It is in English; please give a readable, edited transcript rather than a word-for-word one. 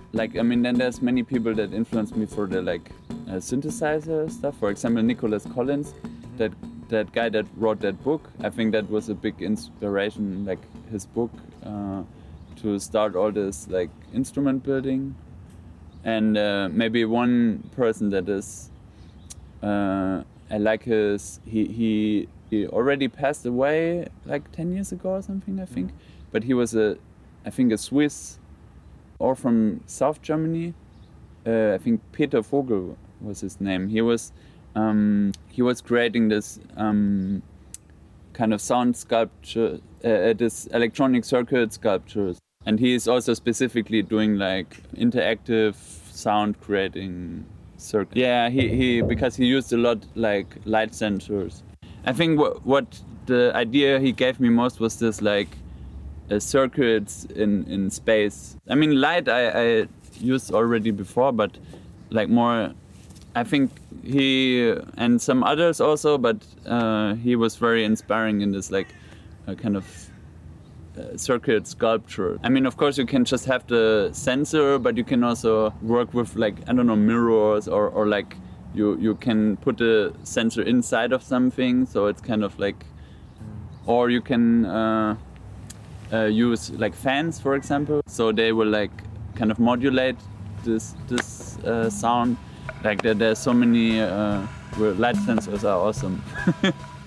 like, I mean, then there's many people that influenced me for the like synthesizer stuff. For example, Nicholas Collins, that guy that wrote that book. I think that was a big inspiration, like his book, to start all this like instrument building. And maybe one person that is, I like his. He already passed away like 10 years ago or something, I think. But he was a Swiss, or from South Germany. I think Peter Vogel was his name. He was creating this kind of sound sculpture, this electronic circuit sculptures, and he is also specifically doing like interactive sound creating circuits. Yeah, he because he used a lot like light sensors. I think what the idea he gave me most was this like circuits in space. I mean, light I used already before, but like more, I think he and some others also, but he was very inspiring in this like kind of circuit sculpture. I mean, of course you can just have the sensor, but you can also work with like, I don't know, mirrors, or like you can put the sensor inside of something, so it's kind of like, or you can use like fans, for example, so they will like kind of modulate this sound. Like there's so many light sensors are awesome.